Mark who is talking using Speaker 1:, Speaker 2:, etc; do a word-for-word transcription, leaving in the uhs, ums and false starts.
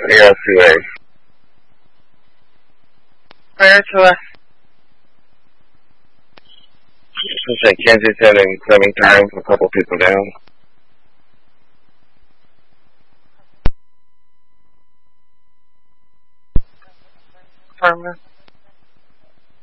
Speaker 1: Yeah, two A.
Speaker 2: Prior to us.
Speaker 1: Looks like Kensington and Flemington, a couple people down.
Speaker 2: Farmer.